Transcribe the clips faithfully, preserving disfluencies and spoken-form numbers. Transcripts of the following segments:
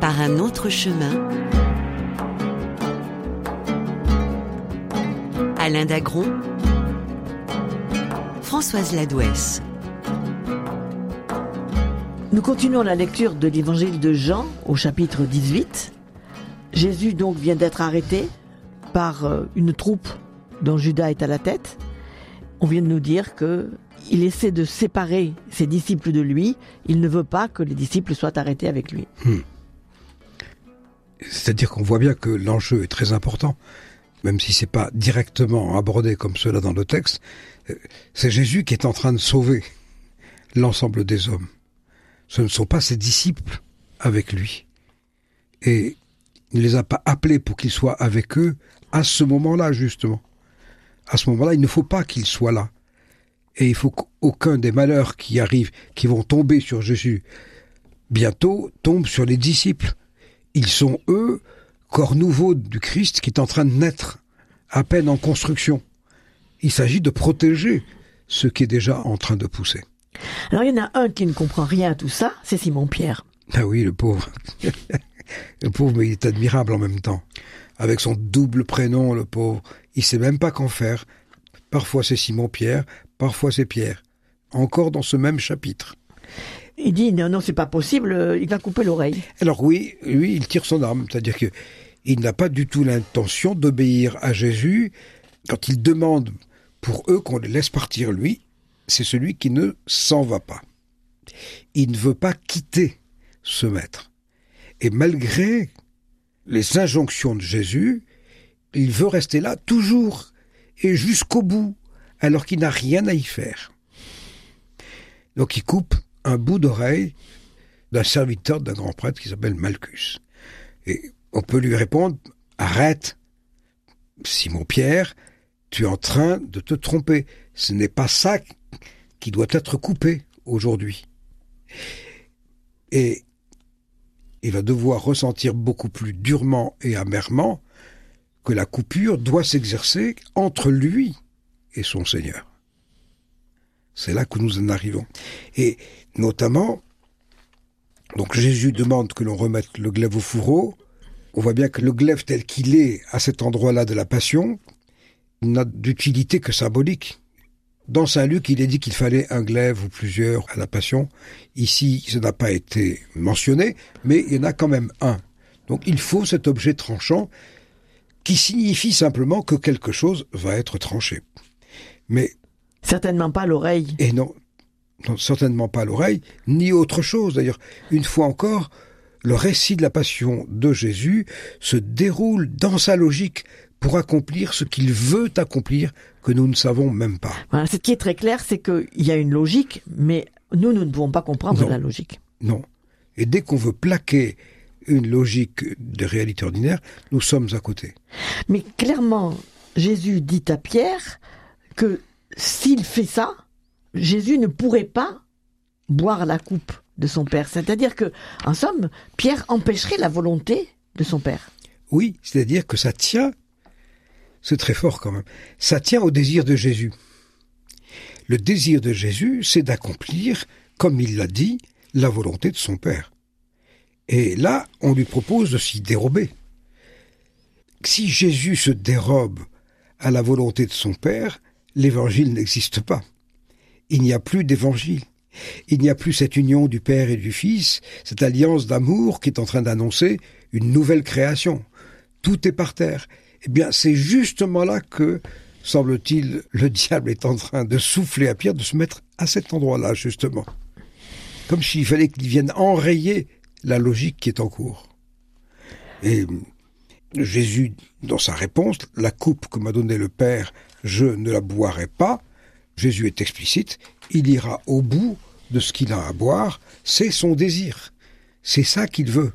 par un autre chemin. Alain Dagron, Françoise Ladouès. Nous continuons la lecture de l'évangile de Jean au chapitre dix-huit. Jésus donc vient d'être arrêté par une troupe dont Judas est à la tête. On vient de nous dire qu'il essaie de séparer ses disciples de lui. Il ne veut pas que les disciples soient arrêtés avec lui. Hmm. C'est-à-dire qu'on voit bien que l'enjeu est très important, même si c'est pas directement abordé comme cela dans le texte. C'est Jésus qui est en train de sauver l'ensemble des hommes. Ce ne sont pas ses disciples avec lui. Et il ne les a pas appelés pour qu'ils soient avec eux à ce moment-là, justement. À ce moment-là, il ne faut pas qu'ils soient là. Et il faut qu'aucun des malheurs qui arrivent, qui vont tomber sur Jésus, bientôt tombe sur les disciples. Ils sont, eux, corps nouveau du Christ qui est en train de naître, à peine en construction. Il s'agit de protéger ce qui est déjà en train de pousser. Alors il y en a un qui ne comprend rien à tout ça, c'est Simon-Pierre. Ah oui, le pauvre. Le pauvre, mais il est admirable en même temps. Avec son double prénom, le pauvre, il sait même pas qu'en faire. Parfois c'est Simon-Pierre, parfois c'est Pierre. Encore dans ce même chapitre. Il dit non, non, c'est pas possible, il va couper l'oreille. Alors oui, lui, il tire son arme, c'est-à-dire que il n'a pas du tout l'intention d'obéir à Jésus. Quand il demande pour eux qu'on les laisse partir, lui, c'est celui qui ne s'en va pas. Il ne veut pas quitter ce maître. Et malgré les injonctions de Jésus, il veut rester là toujours et jusqu'au bout, alors qu'il n'a rien à y faire. Donc il coupe un bout d'oreille d'un serviteur d'un grand prêtre qui s'appelle Malchus. Et on peut lui répondre, arrête, Simon-Pierre, tu es en train de te tromper. Ce n'est pas ça qui doit être coupé aujourd'hui. Et il va devoir ressentir beaucoup plus durement et amèrement que la coupure doit s'exercer entre lui et son Seigneur. C'est là que nous en arrivons. Et notamment, donc Jésus demande que l'on remette le glaive au fourreau. On voit bien que le glaive tel qu'il est à cet endroit-là de la Passion n'a d'utilité que symbolique. Dans Saint Luc, il est dit qu'il fallait un glaive ou plusieurs à la Passion. Ici, ça n'a pas été mentionné, mais il y en a quand même un. Donc il faut cet objet tranchant qui signifie simplement que quelque chose va être tranché. Mais certainement pas l'oreille. Et non, non, certainement pas l'oreille, ni autre chose. D'ailleurs, une fois encore, le récit de la Passion de Jésus se déroule dans sa logique pour accomplir ce qu'il veut accomplir, que nous ne savons même pas. Voilà, ce qui est très clair, c'est qu'il y a une logique, mais nous, nous ne pouvons pas comprendre non, la logique. Non. Et dès qu'on veut plaquer une logique de réalité ordinaire, nous sommes à côté. Mais clairement, Jésus dit à Pierre que s'il fait ça, Jésus ne pourrait pas boire la coupe de son Père. C'est-à-dire que, en somme, Pierre empêcherait la volonté de son Père. Oui, c'est-à-dire que ça tient, c'est très fort quand même, ça tient au désir de Jésus. Le désir de Jésus, c'est d'accomplir, comme il l'a dit, la volonté de son Père. Et là, on lui propose de s'y dérober. Si Jésus se dérobe à la volonté de son Père, l'évangile n'existe pas. Il n'y a plus d'évangile. Il n'y a plus cette union du Père et du Fils, cette alliance d'amour qui est en train d'annoncer une nouvelle création. Tout est par terre. Eh bien, c'est justement là que, semble-t-il, le diable est en train de souffler à Pierre, de se mettre à cet endroit-là, justement. Comme s'il fallait qu'il vienne enrayer la logique qui est en cours. Et Jésus, dans sa réponse, la coupe que m'a donnée le Père, je ne la boirai pas. Jésus est explicite, il ira au bout de ce qu'il a à boire, c'est son désir. C'est ça qu'il veut.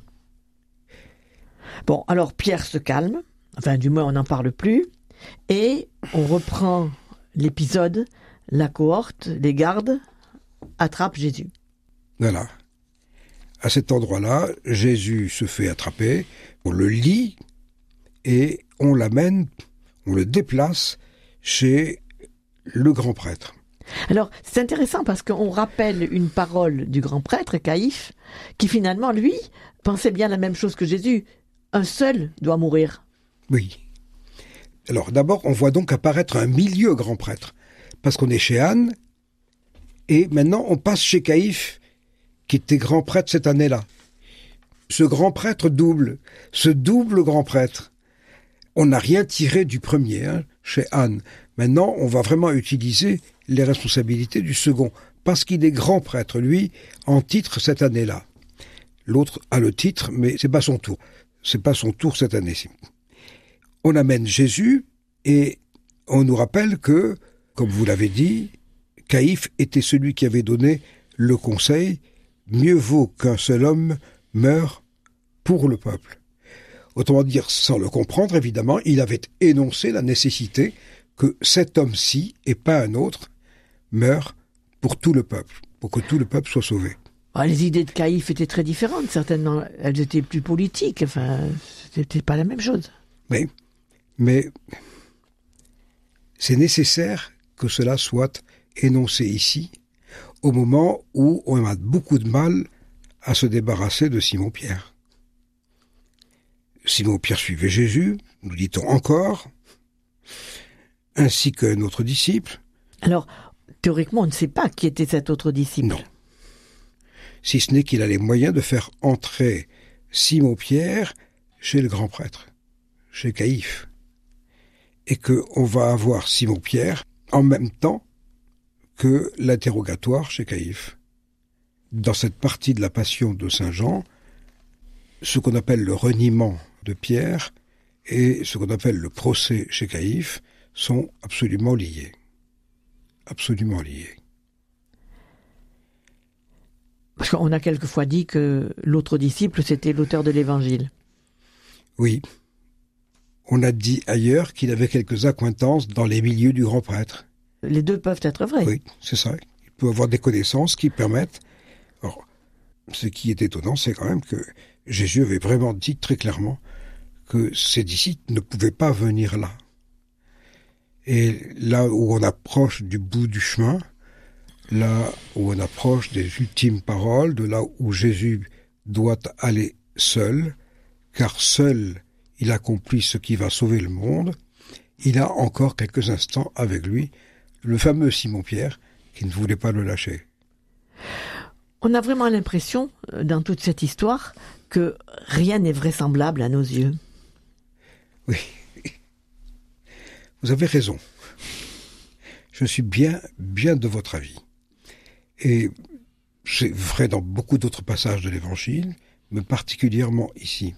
Bon, alors Pierre se calme, enfin du moins on n'en parle plus, et on reprend l'épisode, la cohorte, les gardes attrapent Jésus. Voilà. À cet endroit-là, Jésus se fait attraper, on le lie et on l'amène, on le déplace chez le grand prêtre. Alors, c'est intéressant parce qu'on rappelle une parole du grand prêtre, Caïphe, qui finalement, lui, pensait bien la même chose que Jésus. Un seul doit mourir. Oui. Alors d'abord, on voit donc apparaître un milieu grand prêtre, parce qu'on est chez Anne, et maintenant on passe chez Caïphe, qui était grand prêtre cette année-là. Ce grand prêtre double, ce double grand prêtre, on n'a rien tiré du premier, hein, chez Anne. Maintenant, on va vraiment utiliser les responsabilités du second, parce qu'il est grand prêtre, lui, en titre cette année-là. L'autre a le titre, mais c'est pas son tour. C'est pas son tour cette année-ci. On amène Jésus et on nous rappelle que, comme vous l'avez dit, Caïphe était celui qui avait donné le conseil « Mieux vaut qu'un seul homme meure pour le peuple ». Autrement dire, sans le comprendre, évidemment, il avait énoncé la nécessité que cet homme-ci, et pas un autre, meure pour tout le peuple, pour que tout le peuple soit sauvé. Ah, les idées de Caïphe étaient très différentes, certainement. Elles étaient plus politiques, enfin, c'était pas la même chose. Oui, mais c'est nécessaire que cela soit énoncé ici, au moment où on a beaucoup de mal à se débarrasser de Simon-Pierre. Simon-Pierre suivait Jésus, nous dit-on encore, ainsi qu'un autre disciple. Alors, théoriquement, on ne sait pas qui était cet autre disciple. Non. Si ce n'est qu'il a les moyens de faire entrer Simon-Pierre chez le grand prêtre, chez Caïphe. Et qu'on va avoir Simon-Pierre en même temps que l'interrogatoire chez Caïphe. Dans cette partie de la passion de Saint Jean, ce qu'on appelle le reniement de Pierre et ce qu'on appelle le procès chez Caïphe sont absolument liés. Absolument liés. Parce qu'on a quelquefois dit que l'autre disciple, c'était l'auteur de l'Évangile. Oui. On a dit ailleurs qu'il avait quelques accointances dans les milieux du grand prêtre. Les deux peuvent être vrais. Oui, c'est ça. Il peut avoir des connaissances qui permettent... Alors, ce qui est étonnant, c'est quand même que Jésus avait vraiment dit très clairement que ses disciples ne pouvaient pas venir là. Et là où on approche du bout du chemin, là où on approche des ultimes paroles, de là où Jésus doit aller seul, car seul il accomplit ce qui va sauver le monde, il a encore quelques instants avec lui le fameux Simon-Pierre qui ne voulait pas le lâcher. On a vraiment l'impression, dans toute cette histoire, que rien n'est vraisemblable à nos yeux. Oui, vous avez raison. Je suis bien, bien de votre avis. Et c'est vrai dans beaucoup d'autres passages de l'Évangile, mais particulièrement ici.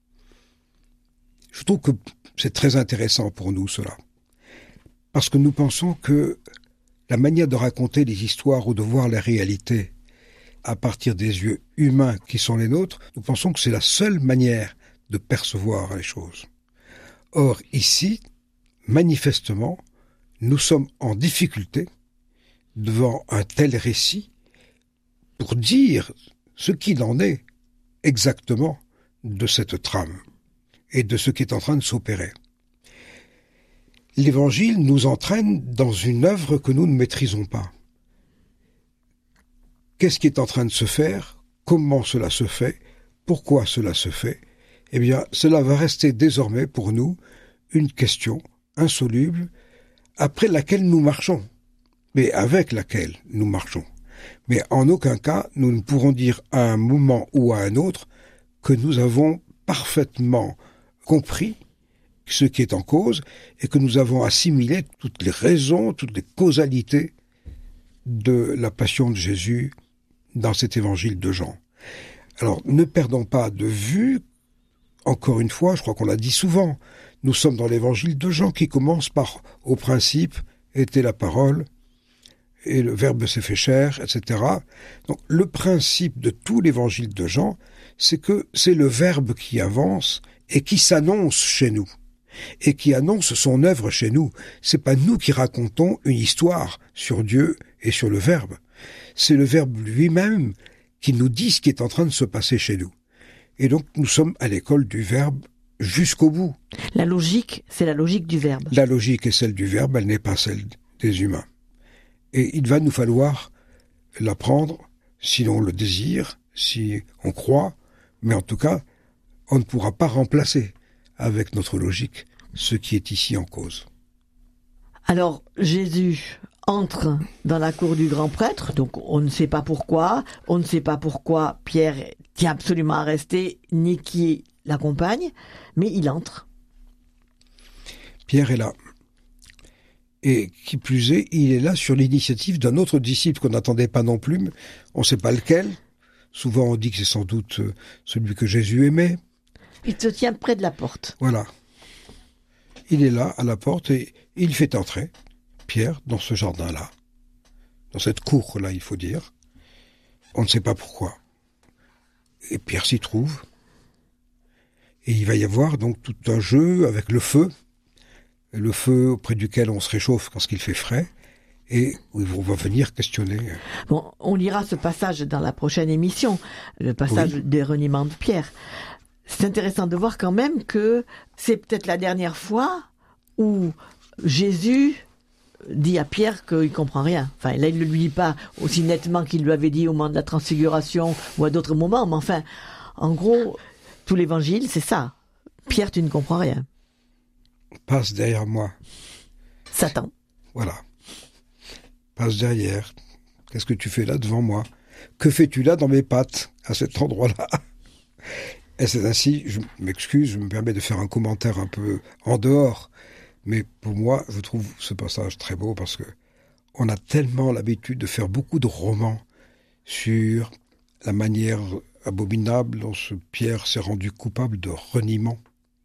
Je trouve que c'est très intéressant pour nous, cela. Parce que nous pensons que la manière de raconter les histoires ou de voir la réalité à partir des yeux humains qui sont les nôtres, nous pensons que c'est la seule manière de percevoir les choses. Or, ici, manifestement, nous sommes en difficulté devant un tel récit pour dire ce qu'il en est exactement de cette trame et de ce qui est en train de s'opérer. L'Évangile nous entraîne dans une œuvre que nous ne maîtrisons pas. Qu'est-ce qui est en train de se faire? Comment cela se fait? Pourquoi cela se fait? Eh bien, cela va rester désormais pour nous une question insoluble après laquelle nous marchons, mais avec laquelle nous marchons. Mais en aucun cas, nous ne pourrons dire à un moment ou à un autre que nous avons parfaitement compris ce qui est en cause et que nous avons assimilé toutes les raisons, toutes les causalités de la passion de Jésus dans cet évangile de Jean. Alors, ne perdons pas de vue, encore une fois, je crois qu'on l'a dit souvent, nous sommes dans l'évangile de Jean qui commence par « au principe était la parole » et le Verbe s'est fait chair, et cetera. Donc, le principe de tout l'évangile de Jean, c'est que c'est le Verbe qui avance et qui s'annonce chez nous, et qui annonce son œuvre chez nous. C'est pas nous qui racontons une histoire sur Dieu et sur le Verbe. C'est le Verbe lui-même qui nous dit ce qui est en train de se passer chez nous. Et donc, nous sommes à l'école du Verbe jusqu'au bout. La logique, c'est la logique du Verbe. La logique est celle du Verbe, elle n'est pas celle des humains. Et il va nous falloir l'apprendre si l'on le désire, si on croit, mais en tout cas, on ne pourra pas remplacer avec notre logique ce qui est ici en cause. Alors, Jésus entre dans la cour du grand prêtre, donc on ne sait pas pourquoi, on ne sait pas pourquoi Pierre tient absolument à rester, ni qui l'accompagne, mais il entre. Pierre est là. Et qui plus est, il est là sur l'initiative d'un autre disciple qu'on n'attendait pas non plus, mais on ne sait pas lequel. Souvent on dit que c'est sans doute celui que Jésus aimait. Il se tient près de la porte. Voilà. Il est là, à la porte, et il fait entrer Pierre dans ce jardin-là, dans cette cour-là, il faut dire. On ne sait pas pourquoi. Et Pierre s'y trouve. Et il va y avoir donc tout un jeu avec le feu, le feu auprès duquel on se réchauffe quand il fait frais, et où on va venir questionner. Bon, on lira ce passage dans la prochaine émission, le passage oui. des reniements de Pierre. C'est intéressant de voir quand même que c'est peut-être la dernière fois où Jésus dit à Pierre qu'il ne comprend rien. Enfin, là, il ne le lui dit pas aussi nettement qu'il lui avait dit au moment de la transfiguration ou à d'autres moments, mais enfin, en gros, tout l'évangile, c'est ça. Pierre, tu ne comprends rien. Passe derrière moi. Satan. Voilà. Passe derrière. Qu'est-ce que tu fais là devant moi? Que fais-tu là dans mes pattes, à cet endroit-là? Et c'est ainsi, je m'excuse, je me permets de faire un commentaire un peu en dehors, mais pour moi, je trouve ce passage très beau parce que on a tellement l'habitude de faire beaucoup de romans sur la manière abominable dont ce Pierre s'est rendu coupable de reniement.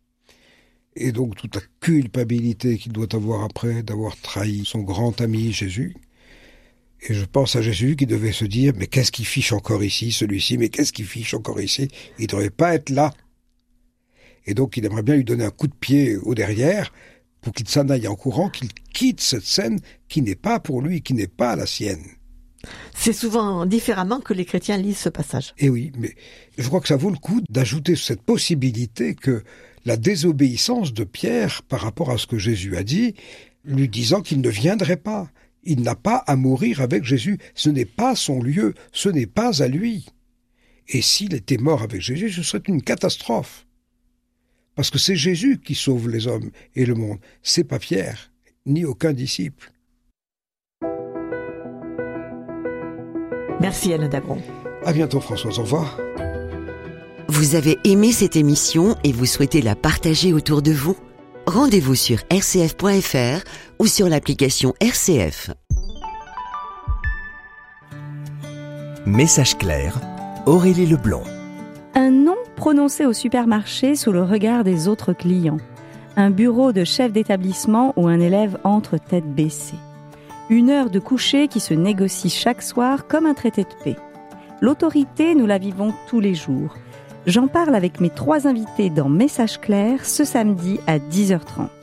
Et donc toute la culpabilité qu'il doit avoir après d'avoir trahi son grand ami Jésus. Et je pense à Jésus qui devait se dire « Mais qu'est-ce qu'il fiche encore ici, celui-ci? Mais qu'est-ce qu'il fiche encore ici? Il ne devrait pas être là. » Et donc il aimerait bien lui donner un coup de pied au derrière pour qu'il s'en aille en courant, qu'il quitte cette scène qui n'est pas pour lui, qui n'est pas la sienne. C'est souvent différemment que les chrétiens lisent ce passage. Et oui, mais je crois que ça vaut le coup d'ajouter cette possibilité que la désobéissance de Pierre par rapport à ce que Jésus a dit, lui disant qu'il ne viendrait pas. Il n'a pas à mourir avec Jésus. Ce n'est pas son lieu, ce n'est pas à lui. Et s'il était mort avec Jésus, ce serait une catastrophe. Parce que c'est Jésus qui sauve les hommes et le monde. C'est pas Pierre, ni aucun disciple. Merci Alain Dagron. À bientôt Françoise, au revoir. Vous avez aimé cette émission et vous souhaitez la partager autour de vous? Rendez-vous sur r c f point f r ou sur l'application R C F. Message clair, Aurélie Leblond. Un nom prononcé au supermarché sous le regard des autres clients. Un bureau de chef d'établissement où un élève entre tête baissée. Une heure de coucher qui se négocie chaque soir comme un traité de paix. L'autorité, nous la vivons tous les jours. J'en parle avec mes trois invités dans Message clair ce samedi à dix heures trente.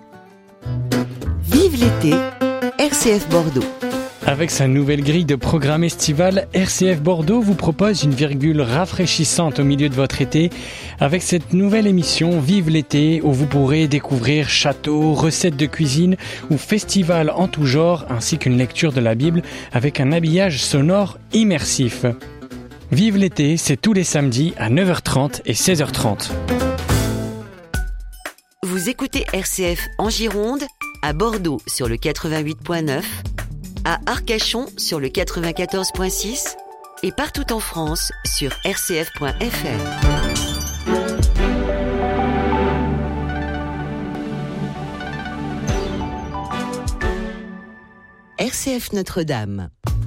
Vive l'été, R C F Bordeaux. Avec sa nouvelle grille de programme estival, R C F Bordeaux vous propose une virgule rafraîchissante au milieu de votre été avec cette nouvelle émission Vive l'été où vous pourrez découvrir châteaux, recettes de cuisine ou festivals en tout genre ainsi qu'une lecture de la Bible avec un habillage sonore immersif. Vive l'été, c'est tous les samedis à neuf heures trente et seize heures trente. Vous écoutez R C F en Gironde, à Bordeaux sur le quatre-vingt-huit point neuf, à Arcachon sur le quatre-vingt-quatorze point six et partout en France sur r c f point f r. R C F Notre-Dame.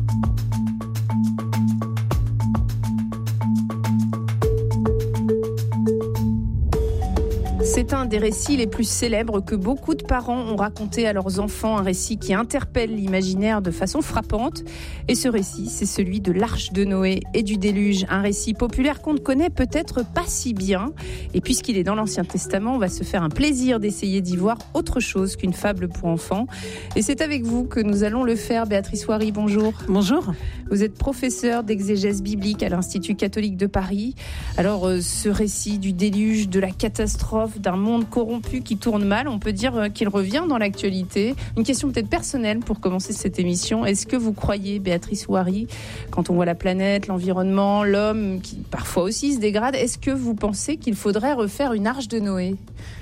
C'est un des récits les plus célèbres que beaucoup de parents ont raconté à leurs enfants, un récit qui interpelle l'imaginaire de façon frappante. Et ce récit, c'est celui de l'Arche de Noé et du déluge, un récit populaire qu'on ne connaît peut-être pas si bien. Et puisqu'il est dans l'Ancien Testament, on va se faire un plaisir d'essayer d'y voir autre chose qu'une fable pour enfants. Et c'est avec vous que nous allons le faire. Béatrice Wary, bonjour. Bonjour. Vous êtes professeure d'exégèse biblique à l'Institut catholique de Paris. Alors, euh, ce récit du déluge, de la catastrophe, d'un monde corrompu qui tourne mal. On peut dire qu'il revient dans l'actualité. Une question peut-être personnelle pour commencer cette émission. Est-ce que vous croyez, Béatrice Ouari, quand on voit la planète, l'environnement, l'homme qui parfois aussi se dégrade, est-ce que vous pensez qu'il faudrait refaire une arche de Noé ?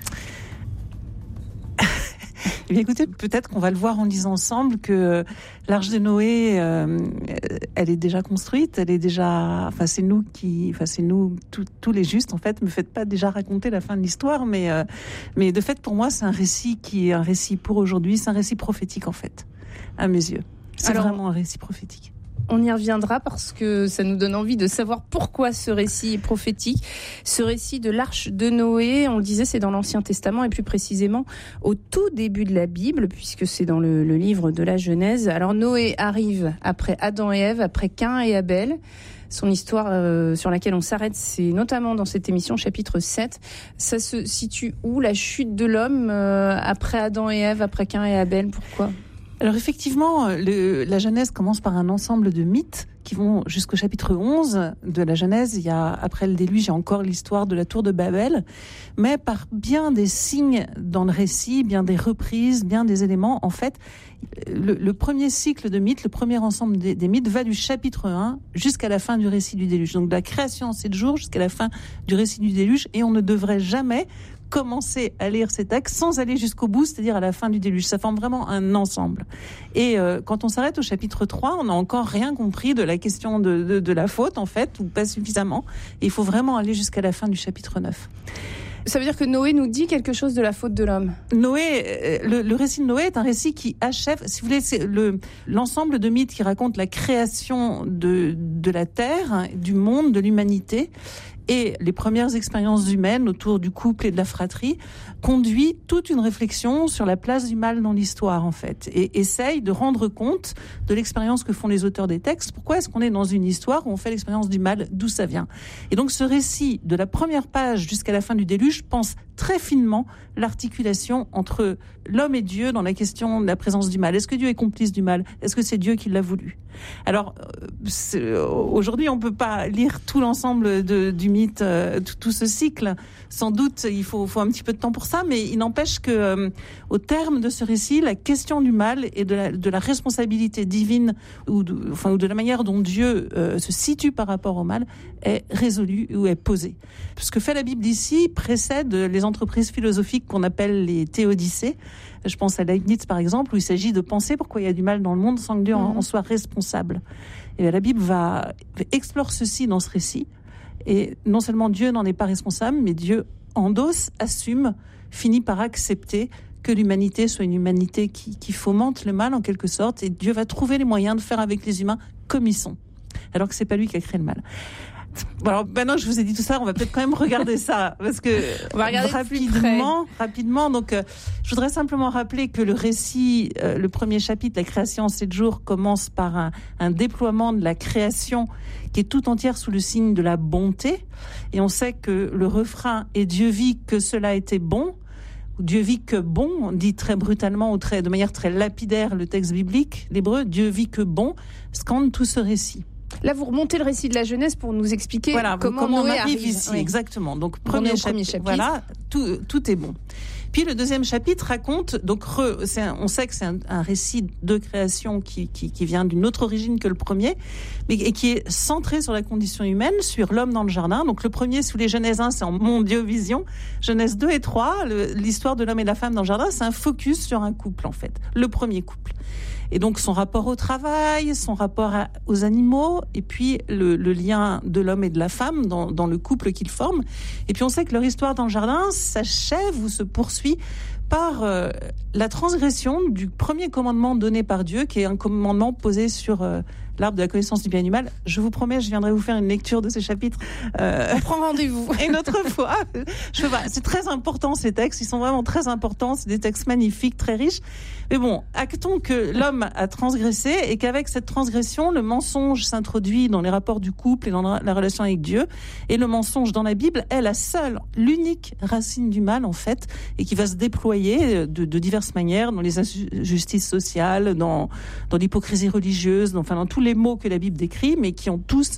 Eh bien, écoutez, peut-être qu'on va le voir en lisant ensemble que l'arche de Noé, euh, elle est déjà construite, elle est déjà, enfin c'est nous qui, enfin c'est nous tous, tous les justes en fait. Me faites pas déjà raconter la fin de l'histoire, mais euh, mais de fait pour moi c'est un récit qui est un récit pour aujourd'hui, c'est un récit prophétique en fait, à mes yeux. C'est Alors, vraiment un récit prophétique. On y reviendra parce que ça nous donne envie de savoir pourquoi ce récit est prophétique. Ce récit de l'arche de Noé, on le disait, c'est dans l'Ancien Testament et plus précisément au tout début de la Bible, puisque c'est dans le, le livre de la Genèse. Alors Noé arrive après Adam et Ève, après Caïn et Abel. Son histoire euh, sur laquelle on s'arrête, c'est notamment dans cette émission, chapitre sept. Ça se situe où, la chute de l'homme euh, après Adam et Ève, après Caïn et Abel ? Pourquoi ? Alors effectivement, le, la Genèse commence par un ensemble de mythes qui vont jusqu'au chapitre onze de la Genèse. Il y a, après le déluge, il y a encore l'histoire de la tour de Babel, mais par bien des signes dans le récit, bien des reprises, bien des éléments, en fait, le, le premier cycle de mythes, le premier ensemble des, des mythes va du chapitre un jusqu'à la fin du récit du déluge. Donc de la création en sept jours jusqu'à la fin du récit du déluge, et on ne devrait jamais commencer à lire ces textes sans aller jusqu'au bout, c'est-à-dire à la fin du déluge. Ça forme vraiment un ensemble. Et euh, quand on s'arrête au chapitre trois, on n'a encore rien compris de la question de, de, de la faute, en fait, ou pas suffisamment. Et il faut vraiment aller jusqu'à la fin du chapitre neuf. Ça veut dire que Noé nous dit quelque chose de la faute de l'homme. Noé, le, le récit de Noé est un récit qui achève, si vous voulez, c'est le, l'ensemble de mythes qui racontent la création de, de la terre, du monde, de l'humanité, et les premières expériences humaines autour du couple et de la fratrie, conduit toute une réflexion sur la place du mal dans l'histoire, en fait, et essaye de rendre compte de l'expérience que font les auteurs des textes. Pourquoi est-ce qu'on est dans une histoire où on fait l'expérience du mal, d'où ça vient ? Et donc ce récit, de la première page jusqu'à la fin du déluge, pense très finement l'articulation entre l'homme et Dieu dans la question de la présence du mal. Est-ce que Dieu est complice du mal ? Est-ce que c'est Dieu qui l'a voulu ? Alors, aujourd'hui, on ne peut pas lire tout l'ensemble de, du mythe, euh, tout, tout ce cycle. Sans doute, il faut, faut un petit peu de temps pour ça, mais il n'empêche que, euh, au terme de ce récit, la question du mal et de la, de la responsabilité divine, ou de, enfin, ou de la manière dont Dieu euh, se situe par rapport au mal, est résolue ou est posée. Ce que fait la Bible ici précède les entreprises philosophiques qu'on appelle les théodicées. Je pense à Leibniz, par exemple, où il s'agit de penser pourquoi il y a du mal dans le monde sans que Dieu en, en soit responsable. Et la Bible va explore ceci dans ce récit. Et non seulement Dieu n'en est pas responsable, mais Dieu endosse, assume, finit par accepter que l'humanité soit une humanité qui, qui fomente le mal en quelque sorte. Et Dieu va trouver les moyens de faire avec les humains comme ils sont, alors que c'est pas lui qui a créé le mal. Bon, alors maintenant je vous ai dit tout ça, on va peut-être quand même regarder ça parce que on va regarder rapidement, rapidement. Donc, euh, je voudrais simplement rappeler que le récit, euh, le premier chapitre, la création en sept jours, commence par un, un déploiement de la création qui est tout entière sous le signe de la bonté. Et on sait que le refrain « Et Dieu vit que cela était bon ». Dieu vit que bon, dit très brutalement ou très, de manière très lapidaire le texte biblique, l'hébreu, Dieu vit que bon, scande tout ce récit. Là, vous remontez le récit de la Genèse pour nous expliquer voilà, comment, comment Noé on arrive arrive ici. Oui. Exactement. Donc, premier, on est au chapitre, premier chapitre. Voilà, tout, tout est bon. Puis le deuxième chapitre raconte, donc re, c'est un, on sait que c'est un, un récit de création qui, qui, qui vient d'une autre origine que le premier, mais et qui est centré sur la condition humaine, sur l'homme dans le jardin. Donc le premier, sous les Genèse un, c'est en mondiovision. Genèse deux et trois, le, l'histoire de l'homme et de la femme dans le jardin, c'est un focus sur un couple en fait, le premier couple. Et donc son rapport au travail, son rapport à, aux animaux, et puis le, le lien de l'homme et de la femme dans, dans le couple qu'ils forment. Et puis on sait que leur histoire dans le jardin s'achève ou se poursuit par euh, la transgression du premier commandement donné par Dieu, qui est un commandement posé sur euh, l'arbre de la connaissance du bien et du mal. Je vous promets, je viendrai vous faire une lecture de ces chapitres. Euh, On prend rendez-vous. Une autre fois. Je vois, c'est très important ces textes, ils sont vraiment très importants, c'est des textes magnifiques, très riches. Mais bon, actons que l'homme a transgressé et qu'avec cette transgression, le mensonge s'introduit dans les rapports du couple et dans la relation avec Dieu. Et le mensonge dans la Bible est la seule, l'unique racine du mal en fait, et qui va se déployer de, de diverses manières dans les injustices sociales, dans, dans l'hypocrisie religieuse, dans, enfin dans tous les mots que la Bible décrit, mais qui ont tous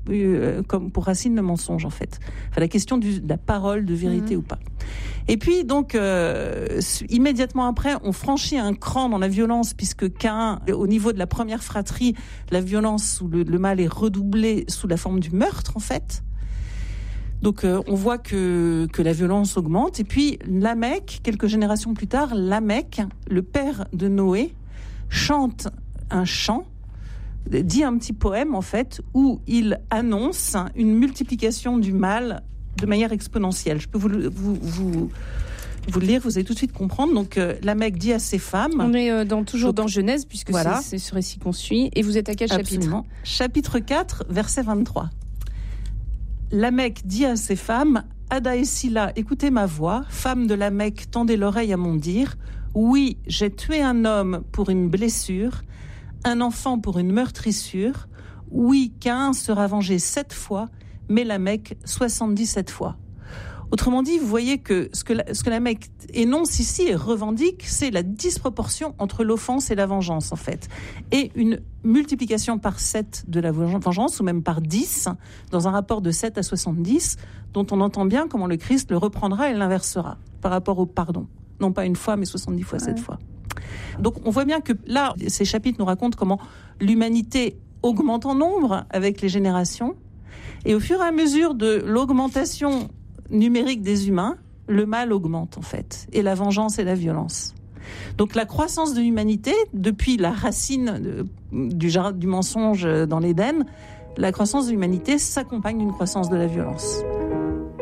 euh, comme pour racine le mensonge en fait. Enfin, la question du, de la parole, de vérité mmh. ou pas. Et puis donc euh, immédiatement après, on franchit un cran dans la violence puisque Caïn, au niveau de la première fratrie, la violence ou le, le mal est redoublé sous la forme du meurtre en fait. Donc euh, on voit que que la violence augmente. Et puis Lamech, quelques générations plus tard, Lamech, le père de Noé, chante un chant, dit un petit poème en fait, où il annonce une multiplication du mal de manière exponentielle. Je peux vous vous vous, vous le lire, vous allez tout de suite comprendre. Donc euh, Lamech dit à ses femmes. On est euh, dans, toujours donc, dans Genèse puisque voilà. c'est, c'est ce récit qu'on suit. Et vous êtes à quel Absolument. chapitre ? Chapitre quatre, verset vingt-trois. Lamech dit à ses femmes, Ada et Silla, écoutez ma voix, femme de Lamech, tendez l'oreille à mon dire. Oui, j'ai tué un homme pour une blessure, un enfant pour une meurtrissure. Oui, Caïn sera vengé sept fois, mais Lamech soixante-dix-sept fois. Autrement dit, vous voyez que ce que, la, ce que Lamech énonce ici et revendique, c'est la disproportion entre l'offense et la vengeance, en fait. Et une multiplication par sept de la vengeance, ou même par dix, dans un rapport de sept à soixante-dix, dont on entend bien comment le Christ le reprendra et l'inversera, par rapport au pardon. Non pas une fois, mais soixante-dix fois, sept ouais. fois. Donc on voit bien que là, ces chapitres nous racontent comment l'humanité augmente en nombre avec les générations, et au fur et à mesure de l'augmentation numérique des humains, le mal augmente en fait, et la vengeance et la violence. Donc la croissance de l'humanité, depuis la racine de, du, du mensonge dans l'Éden, la croissance de l'humanité s'accompagne d'une croissance de la violence.